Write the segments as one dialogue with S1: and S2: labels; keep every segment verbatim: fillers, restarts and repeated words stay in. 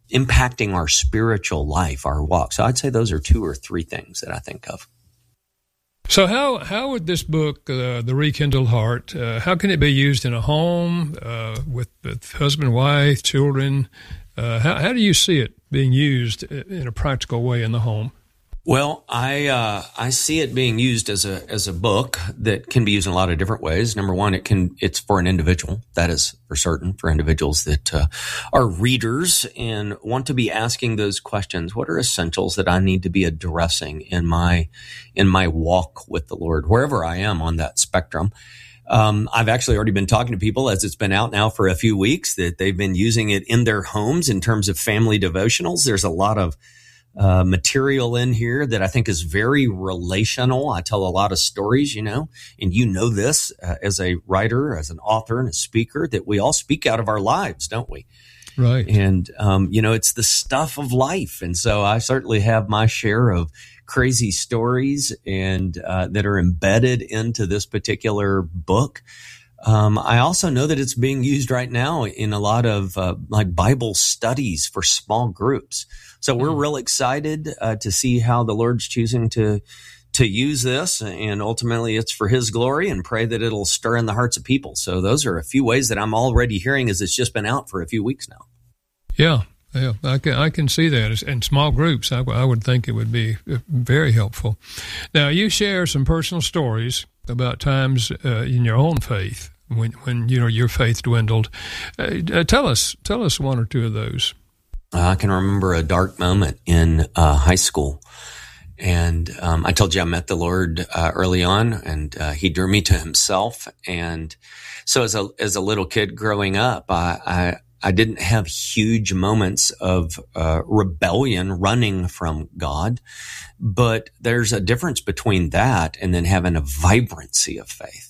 S1: impacting our spiritual life, our walk. So I'd say those are two or three things that I think of.
S2: So how how would this book, uh, The Rekindled Heart, uh, how can it be used in a home uh, with, with husband, wife, children? Uh, how, how do you see it being used in a practical way in the home?
S1: Well, I uh, I see it being used as a as a book that can be used in a lot of different ways. Number one, it can it's for an individual. That is for certain for individuals that uh, are readers and want to be asking those questions. What are essentials that I need to be addressing in my in my walk with the Lord, wherever I am on that spectrum? Um, I've actually already been talking to people as it's been out now for a few weeks that they've been using it in their homes in terms of family devotionals. There's a lot of Uh, material in here that I think is very relational. I tell a lot of stories, you know, and you know this uh, as a writer, as an author and a speaker, that we all speak out of our lives, don't we?
S2: Right.
S1: And, um, you know, it's the stuff of life. And so I certainly have my share of crazy stories and uh, that are embedded into this particular book. Um, I also know that it's being used right now in a lot of uh, like Bible studies for small groups. So we're real excited uh, to see how the Lord's choosing to to use this, and ultimately it's for His glory, and pray that it'll stir in the hearts of people. So those are a few ways that I'm already hearing as it's just been out for a few weeks now.
S2: Yeah, yeah, I can I can see that. In small groups, I, I would think it would be very helpful. Now, you share some personal stories about times uh, in your own faith when when you know your faith dwindled. Uh, tell us tell us one or two of those.
S1: I can remember a dark moment in uh, high school. And um, I told you I met the Lord uh, early on, and uh, He drew me to Himself. And so as a as a little kid growing up, I I, I didn't have huge moments of uh, rebellion running from God. But there's a difference between that and then having a vibrancy of faith.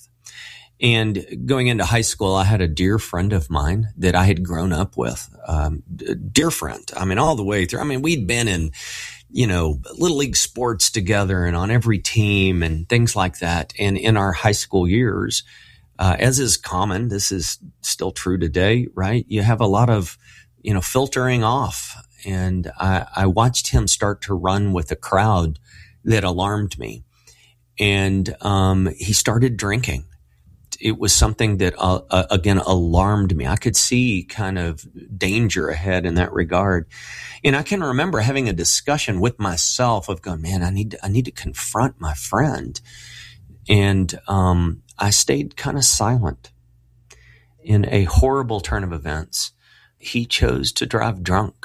S1: And going into high school, I had a dear friend of mine that I had grown up with, um, dear friend. I mean, all the way through. I mean, we'd been in, you know, little league sports together and on every team and things like that. And in our high school years, uh, as is common, this is still true today, right? You have a lot of, you know, filtering off. And I, I watched him start to run with a crowd that alarmed me. And um, he started drinking. It was something that, uh, uh, again, alarmed me. I could see kind of danger ahead in that regard. And I can remember having a discussion with myself of going, man, I need to, I need to confront my friend. And um, I stayed kind of silent. In a horrible turn of events, he chose to drive drunk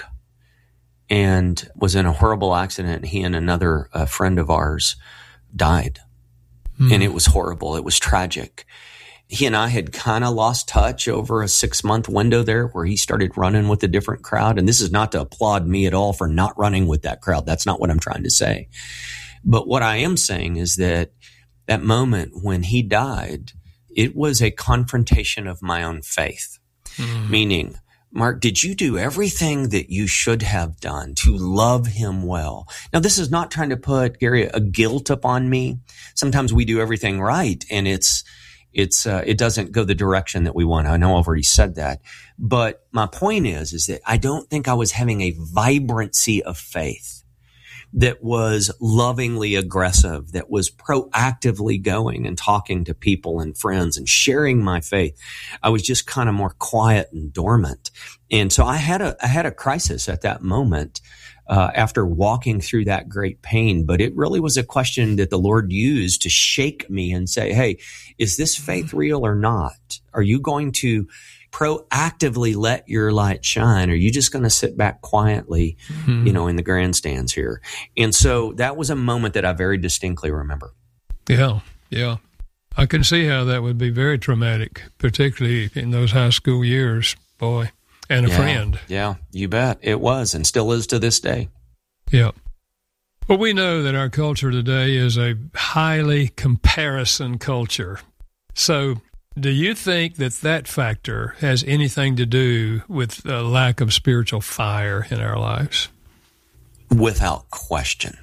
S1: and was in a horrible accident. He and another uh, friend of ours died. Hmm. And it was horrible. It was tragic. He and I had kind of lost touch over a six-month window there where he started running with a different crowd. And this is not to applaud me at all for not running with that crowd. That's not what I'm trying to say. But what I am saying is that that moment when he died, it was a confrontation of my own faith. Mm. Meaning, Mark, did you do everything that you should have done to love him well? Now, this is not trying to put, Gary, a guilt upon me. Sometimes we do everything right, and it's It's uh, it doesn't go the direction that we want. I know I've already said that. But my point is, is that I don't think I was having a vibrancy of faith that was lovingly aggressive, that was proactively going and talking to people and friends and sharing my faith. I was just kind of more quiet and dormant. And so I had a I had a crisis at that moment. Uh, after walking through that great pain. But it really was a question that the Lord used to shake me and say, hey, is this faith real or not? Are you going to proactively let your light shine? Or are you just going to sit back quietly, mm-hmm. you know, in the grandstands here? And so that was a moment that I very distinctly remember.
S2: Yeah, yeah. I can see how that would be very traumatic, particularly in those high school years, boy. And a
S1: yeah,
S2: friend.
S1: Yeah, you bet. It was and still is to this day.
S2: Yeah. Well, we know that our culture today is a highly comparison culture. So do you think that that factor has anything to do with a lack of spiritual fire in our lives?
S1: Without question.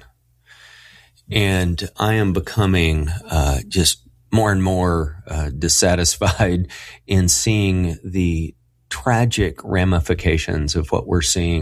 S1: And I am becoming uh, just more and more uh, dissatisfied in seeing the tragic ramifications of what we're seeing